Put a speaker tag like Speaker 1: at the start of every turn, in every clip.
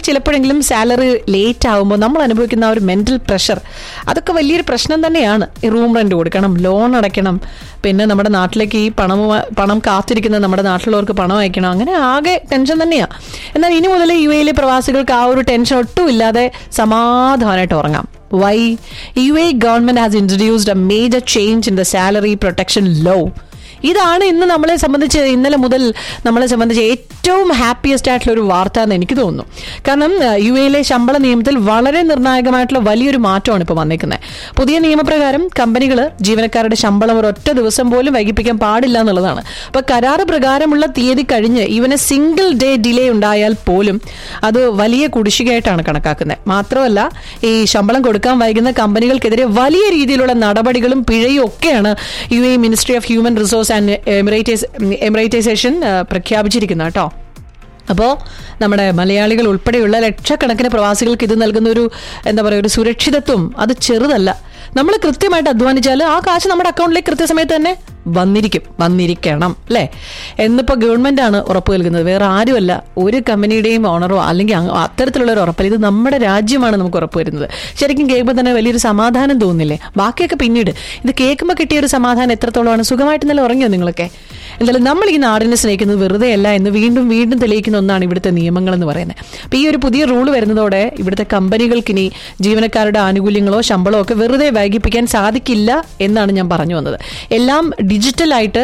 Speaker 1: ചിലപ്പോഴെങ്കിലും salary late ആകുമ്പോൾ നമ്മൾ അനുഭവിക്കുന്ന ആ ഒരു മെന്റൽ പ്രഷർ, അതൊക്കെ വലിയൊരു പ്രശ്നം തന്നെയാണ്. ഈ റൂം റെന്റ് കൊടുക്കണം, ലോൺ അടയ്ക്കണം, പിന്നെ നമ്മുടെ നാട്ടിലേക്ക് ഈ പണം കാത്തിരിക്കുന്ന നമ്മുടെ നാട്ടിലുള്ളവർക്ക് പണം അയക്കണം, അങ്ങനെ ആകെ ടെൻഷൻ തന്നെയാണ്. എന്നാൽ ഇനി മുതൽ UAE പ്രവാസികൾക്ക് ആ ഒരു ടെൻഷൻ ഒട്ടും ഇല്ലാതെ സമാധാനമായിട്ട് ഉറങ്ങാം. Why? UAE government has introduced a major change in the salary protection law. ഇതാണ് ഇന്ന് നമ്മളെ സംബന്ധിച്ച്, ഇന്നലെ മുതൽ നമ്മളെ സംബന്ധിച്ച് ഏറ്റവും ഹാപ്പിയസ്റ്റ് ആയിട്ടുള്ള ഒരു വാർത്ത എന്ന് എനിക്ക് തോന്നുന്നു. കാരണം UAE ശമ്പള നിയമത്തിൽ വളരെ നിർണായകമായിട്ടുള്ള വലിയൊരു മാറ്റമാണ് ഇപ്പോൾ വന്നിരിക്കുന്നത്. പുതിയ നിയമപ്രകാരം കമ്പനികൾ ജീവനക്കാരുടെ ശമ്പളം ഒരൊറ്റ ദിവസം പോലും വൈകിപ്പിക്കാൻ പാടില്ല എന്നുള്ളതാണ്. അപ്പോൾ കരാറ് പ്രകാരമുള്ള തീയതി കഴിഞ്ഞ് ഈവൻ സിംഗിൾ ഡേ ഡിലേ ഉണ്ടായാൽ പോലും അത് വലിയ കുടിശ്ശികയായിട്ടാണ് കണക്കാക്കുന്നത്. മാത്രമല്ല, ഈ ശമ്പളം കൊടുക്കാൻ വൈകുന്ന കമ്പനികൾക്കെതിരെ വലിയ രീതിയിലുള്ള നടപടികളും പിഴയും ഒക്കെയാണ് UAE ministry of human resource and Emiratisation പ്രഖ്യാപിച്ചിരിക്കുന്നത് കേട്ടോ. അപ്പോൾ നമ്മുടെ മലയാളികൾ ഉൾപ്പെടെയുള്ള ലക്ഷക്കണക്കിന് പ്രവാസികൾക്ക് ഇത് നൽകുന്ന ഒരു ഒരു സുരക്ഷിതത്വം അത് ചെറുതല്ല. നമ്മൾ കൃത്യമായിട്ട് അധ്വാനിച്ചാൽ ആ കാശ് നമ്മുടെ അക്കൗണ്ടിലേക്ക് കൃത്യസമയത്ത് തന്നെ വന്നിരിക്കണം അല്ലേ എന്നിപ്പോൾ ഗവൺമെന്റ് ആണ് ഉറപ്പ് നൽകുന്നത്, വേറെ ആരുമല്ല. ഒരു കമ്പനിയുടെയും ഓണറോ അല്ലെങ്കിൽ അത്തരത്തിലുള്ള ഒരു ഉറപ്പല്ല, ഇത് നമ്മുടെ രാജ്യമാണ് നമുക്ക് ഉറപ്പ് വരുന്നത്. ശരിക്കും കേൾക്കുമ്പോൾ തന്നെ വലിയൊരു സമാധാനം തോന്നുന്നില്ലേ? ബാക്കിയൊക്കെ പിന്നീട്, ഇത് കേൾക്കുമ്പോൾ കിട്ടിയ ഒരു സമാധാനം എത്രത്തോളമാണ്. സുഖമായിട്ട് നല്ല ഉറങ്ങിയോ നിങ്ങളൊക്കെ? എന്തായാലും നമ്മൾ ഈ നാടിനെ സ്നേഹിക്കുന്നത് വെറുതെ അല്ല എന്ന് വീണ്ടും വീണ്ടും തെളിയിക്കുന്ന ഒന്നാണ് ഇവിടുത്തെ നിയമങ്ങൾ എന്ന് പറയുന്നത്. അപ്പോൾ ഈ ഒരു പുതിയ റൂൾ വരുന്നതോടെ ഇവിടുത്തെ കമ്പനികൾക്കിനി ജീവനക്കാരുടെ ആനുകൂല്യങ്ങളോ ശമ്പളമോ ഒക്കെ വെറുതെ വൈകിപ്പിക്കാൻ സാധിക്കില്ല എന്നാണ് ഞാൻ പറഞ്ഞു വന്നത്. എല്ലാം ഡിജിറ്റലായിട്ട്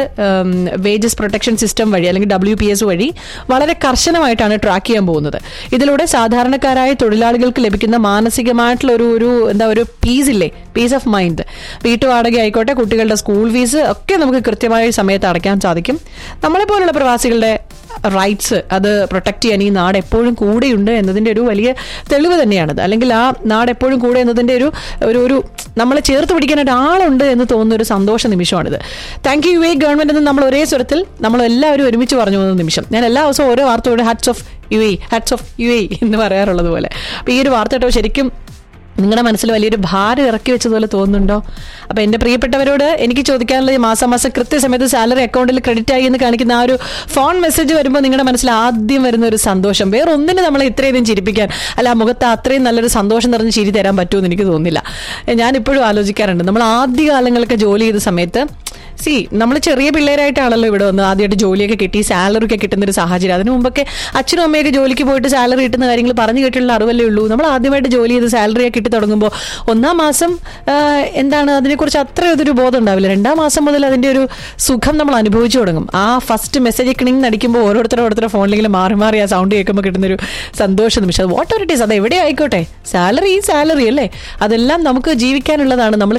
Speaker 1: വേജസ് പ്രൊട്ടക്ഷൻ സിസ്റ്റം വഴി അല്ലെങ്കിൽ WPS വഴി വളരെ കർശനമായിട്ടാണ് ട്രാക്ക് ചെയ്യാൻ പോകുന്നത്. ഇതിലൂടെ സാധാരണക്കാരായ തൊഴിലാളികൾക്ക് ലഭിക്കുന്ന മാനസികമായിട്ടുള്ള ഒരു പീസ് ഓഫ് മൈൻഡ്, വീട്ടുവാടക ആയിക്കോട്ടെ, കുട്ടികളുടെ സ്കൂൾ ഫീസ് ഒക്കെ നമുക്ക് കൃത്യമായ സമയത്ത് അടയ്ക്കാൻ സാധിക്കും. നമ്മളെപ്പോലുള്ള പ്രവാസികളുടെ റൈറ്റ്സ് അത് പ്രൊട്ടക്ട് ചെയ്യാൻ ഈ നാട് എപ്പോഴും കൂടെയുണ്ട് എന്നതിൻ്റെ ഒരു വലിയ തെളിവ് തന്നെയാണത്. അല്ലെങ്കിൽ ആ നാട് എപ്പോഴും കൂടെ എന്നതിൻ്റെ ഒരു നമ്മളെ ചേർത്ത് പിടിക്കാനായിട്ട് ആളുണ്ട് എന്ന് തോന്നുന്ന ഒരു സന്തോഷ നിമിഷമാണിത്. താങ്ക് യു UAE ഗവൺമെന്റ് എന്ന് നമ്മൾ ഒരേ സ്വരത്തിൽ നമ്മൾ എല്ലാവരും ഒരുമിച്ച് പറഞ്ഞു പോകുന്ന നിമിഷം. ഞാൻ എല്ലാ ദിവസവും ഓരോ വാർത്തയോടെ ഹാറ്റ്സ് ഓഫ് UAE എന്ന് പറയാറുള്ളത് പോലെ. അപ്പോൾ ഈ ഒരു വാർത്ത കേട്ടോ ശരിക്കും നിങ്ങളുടെ മനസ്സിൽ വലിയൊരു ഭാരം ഇറക്കി വെച്ചതുപോലെ തോന്നുന്നുണ്ടോ? അപ്പോൾ എൻ്റെ പ്രിയപ്പെട്ടവരോട് എനിക്ക് ചോദിക്കാനുള്ളത്, മാസം കൃത്യസമയത്ത് സാലറി അക്കൗണ്ടിൽ ക്രെഡിറ്റ് ആയി എന്ന് കാണിക്കുന്ന ആ ഒരു ഫോൺ മെസ്സേജ് വരുമ്പോൾ നിങ്ങളുടെ മനസ്സിൽ ആദ്യം വരുന്ന ഒരു സന്തോഷം, വേറെ ഒന്നിനും നമ്മളെ ഇത്രയധികം ചിരിപ്പിക്കാൻ അല്ല മുഖത്ത് അത്രയും നല്ലൊരു സന്തോഷം നിറഞ്ഞ് ചിരി തരാൻ പറ്റുമെന്ന് എനിക്ക് തോന്നുന്നില്ല. ഞാനിപ്പോഴും ആലോചിക്കാറുണ്ട്, നമ്മൾ ആദ്യകാലങ്ങളൊക്കെ ജോലി ചെയ്ത സമയത്ത് നമ്മൾ ചെറിയ പിള്ളേരായിട്ടാണല്ലോ ഇവിടെ വന്ന് ആദ്യമായിട്ട് ജോലിയൊക്കെ കിട്ടി സാലറി ഒക്കെ കിട്ടുന്ന ഒരു സാഹചര്യം. അതിനു മുമ്പൊക്കെ അച്ഛനും അമ്മയൊക്കെ ജോലിക്ക് പോയിട്ട് സാലറി കിട്ടുന്ന കാര്യങ്ങൾ പറഞ്ഞു കേട്ടുള്ള അറിവല്ലേ ഉള്ളൂ. നമ്മൾ ആദ്യമായിട്ട് ജോലി ചെയ്ത് സാലറിയൊക്കെ കിട്ടി തുടങ്ങുമ്പോൾ ഒന്നാം മാസം അതിനെക്കുറിച്ച് അത്രയൊരു ബോധം ഉണ്ടാവില്ല. 2-ാം മാസം മുതൽ അതിൻ്റെ ഒരു സുഖം നമ്മൾ അനുഭവിച്ചു തുടങ്ങും. ആ ഫസ്റ്റ് മെസ്സേജ് ക്ലിങ് അടിക്കുമ്പോൾ ഓരോരുത്തരുടെ ഫോണിലെങ്കിലും മാറി ആ സൗണ്ട് കേൾക്കുമ്പോൾ കിട്ടുന്നൊരു സന്തോഷ നിമിഷം. അത് വാട്ട് എവർ ഇറ്റ് ഈസ്, അത് എവിടെ ആയിക്കോട്ടെ, സാലറി അല്ലേ, അതെല്ലാം നമുക്ക് ജീവിക്കാനുള്ളതാണ്. നമ്മൾ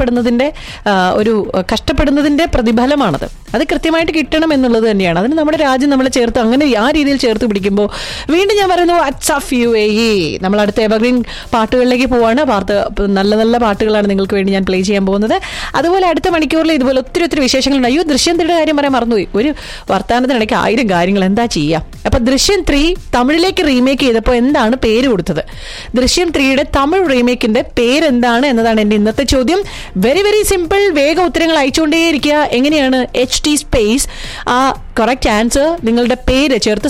Speaker 1: കഷ്ടപ്പെടുന്നതിന്റെ പ്രതിഫലമാണത്. അത് കൃത്യമായിട്ട് കിട്ടണം എന്നുള്ളത് തന്നെയാണ്. അതിന് നമ്മുടെ രാജ്യം നമ്മളെ ചേർത്ത് അങ്ങനെ ആ രീതിയിൽ ചേർത്ത് പിടിക്കുമ്പോൾ വീണ്ടും ഞാൻ പറയുന്നു വാട്ട്സ് ഓഫ് UAE. നമ്മൾ അടുത്ത എവർഗ്രീൻ പാട്ടുകളിലേക്ക് പോവാണ്. നല്ല നല്ല പാട്ടുകളാണ് നിങ്ങൾക്ക് വേണ്ടി ഞാൻ പ്ലേ ചെയ്യാൻ പോകുന്നത്. അതുപോലെ അടുത്ത മണിക്കൂറിൽ ഇതുപോലെ ഒത്തിരി വിശേഷങ്ങളുണ്ട്. അയ്യോ, ദൃശ്യം 3 കാര്യം പറയാൻ മറന്നുപോയി. ഒരു വർത്താനത്തിനിടയ്ക്ക് 1000 കാര്യങ്ങൾ എന്താ ചെയ്യുക. അപ്പൊ ദൃശ്യം 3 തമിഴിലേക്ക് റീമേക്ക് ചെയ്തപ്പോൾ എന്താണ് പേര് കൊടുത്തത്? ദൃശ്യം 3യുടെ തമിഴ് റീമേക്കിന്റെ പേരെന്താണ് എന്നതാണ് എന്റെ ഇന്നത്തെ ചോദ്യം. Very very simple. വേഗം ഉത്തരങ്ങൾ അയച്ചുകൊണ്ടേയിരിക്കുക. എങ്ങനെയാണ്? HT സ്പേസ് ആ കറക്റ്റ് ആൻസർ നിങ്ങളുടെ പേര് ചേർത്ത്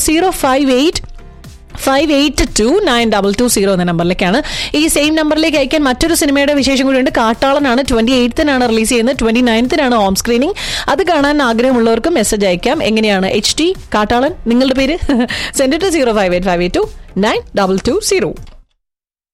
Speaker 1: 058292220 എന്ന നമ്പറിലേക്കാണ്. ഈ സെയിം നമ്പറിലേക്ക് അയക്കാൻ മറ്റൊരു സിനിമയുടെ വിശേഷം കൂടിയുണ്ട്. കാട്ടാളനാണ് 28-നാണ് റിലീസ് ചെയ്യുന്നത്, 29-നാണ് ഹോം സ്ക്രീനിങ്. അത് കാണാൻ ആഗ്രഹമുള്ളവർക്ക് മെസ്സേജ് അയക്കാം. എങ്ങനെയാണ്? HT കാട്ടാളൻ നിങ്ങളുടെ പേര് സെൻഡ് ടു 05858292220.